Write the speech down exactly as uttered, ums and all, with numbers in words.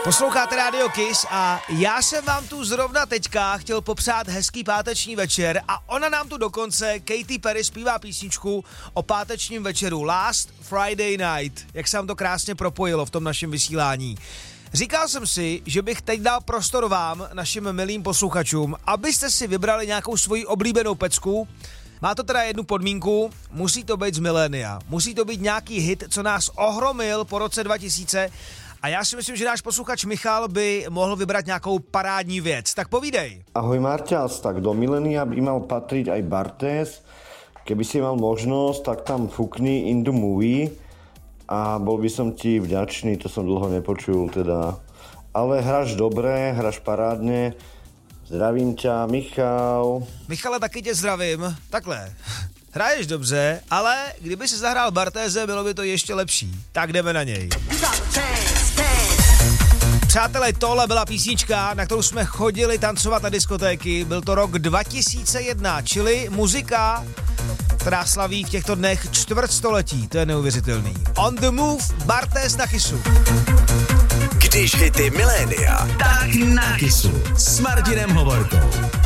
Posloucháte Radio Kiss a já jsem vám tu zrovna teďka chtěl popřát hezký páteční večer a ona nám tu dokonce, Katy Perry, zpívá písničku o pátečním večeru Last Friday Night, jak se vám to krásně propojilo v tom našem vysílání. Říkal jsem si, že bych teď dal prostor vám, našim milým posluchačům, abyste si vybrali nějakou svoji oblíbenou pecku. Má to teda jednu podmínku, musí to být z milénia, musí to být nějaký hit, co nás ohromil po roce dva tisíce. A já si myslím, že náš posluchač Michal by mohl vybrat nějakou parádní věc. Tak povídej. Ahoj Marťas, tak do milénia by mal patriť aj Bartés. Keby si mal možnosť, tak tam fukni In the Movie a bol by som ti vďačný, to som dlho nepočul teda. Ale hráš dobre, hráš parádne. Zdravím ťa, Michal. Michale, taky tě zdravím. Takhle. Hraješ dobře, ale kdyby si zahrál Bartéze, bylo by to ještě lepší. Tak jdeme na něj. Přátelé, tohle byla písnička, na kterou jsme chodili tancovat na diskotéky. Byl to rok dva tisíce jedna, čili muzika, která slaví v těchto dnech čtvrtstoletí. To je neuvěřitelný. On the Move, Bartés na Kissu. Když hity milénia, tak na Kissu s Martinem Hovorkou.